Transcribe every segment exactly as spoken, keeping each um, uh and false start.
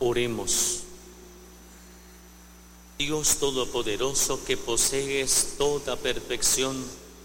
Oremos. Dios Todopoderoso, que posees toda perfección,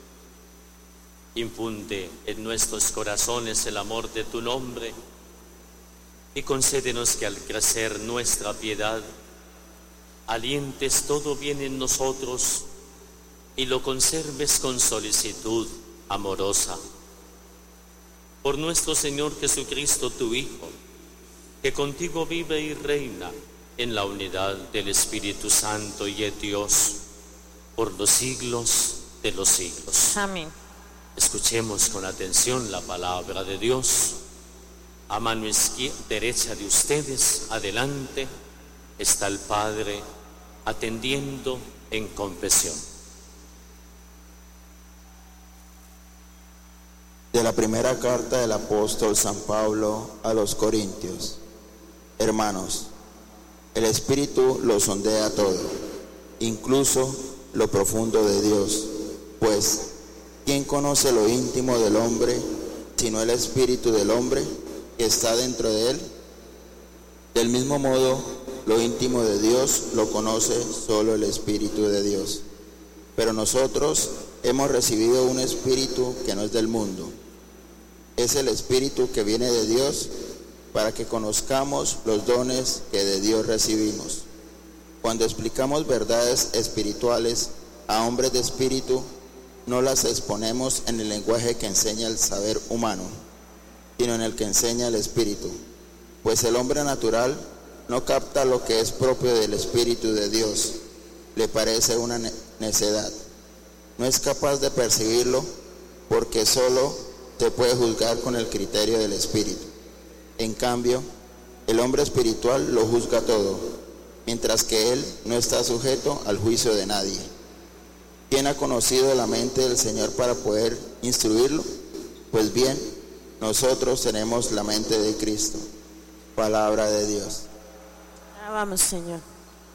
infunde en nuestros corazones el amor de tu nombre y concédenos que al crecer nuestra piedad, alientes todo bien en nosotros y lo conserves con solicitud amorosa. Por nuestro Señor Jesucristo, tu Hijo, que contigo vive y reina en la unidad del Espíritu Santo y es Dios por los siglos de los siglos. Amén. Escuchemos con atención la palabra de Dios. A mano izquierda, derecha de ustedes, adelante, está el Padre atendiendo en confesión. De la primera carta del apóstol San Pablo a los Corintios. Hermanos, el Espíritu lo sondea todo, incluso lo profundo de Dios, pues ¿quién conoce lo íntimo del hombre, sino el Espíritu del hombre que está dentro de él? Del mismo modo, lo íntimo de Dios lo conoce solo el Espíritu de Dios. Pero nosotros hemos recibido un Espíritu que no es del mundo. Es el Espíritu que viene de Dios, para que conozcamos los dones que de Dios recibimos. Cuando explicamos verdades espirituales a hombres de espíritu, no las exponemos en el lenguaje que enseña el saber humano, sino en el que enseña el Espíritu. Pues el hombre natural no capta lo que es propio del Espíritu de Dios, le parece una necedad. No es capaz de percibirlo, porque solo se puede juzgar con el criterio del Espíritu. En cambio, el hombre espiritual lo juzga todo, mientras que él no está sujeto al juicio de nadie. ¿Quién ha conocido la mente del Señor para poder instruirlo? Pues bien, nosotros tenemos la mente de Cristo. Palabra de Dios. Alabamos, Señor.